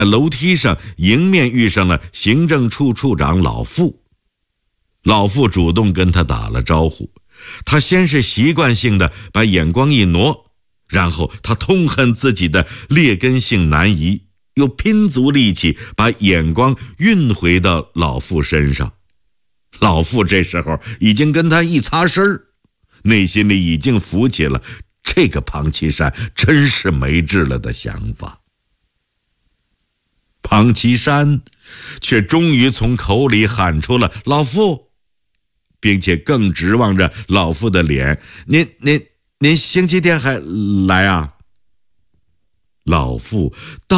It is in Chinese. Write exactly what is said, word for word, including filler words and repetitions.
楼梯上迎面遇上了行政处处长老傅。老傅主动跟他打了招呼，他先是习惯性的把眼光一挪，然后他痛恨自己的劣根性难移，又拼足力气把眼光运回到老傅身上。老傅这时候已经跟他一擦身儿，内心里已经浮起了这个庞七山真是没治了的想法。庞七山却终于从口里喊出了老傅，并且更直望着老傅的脸，您您您星期天还来啊？老傅到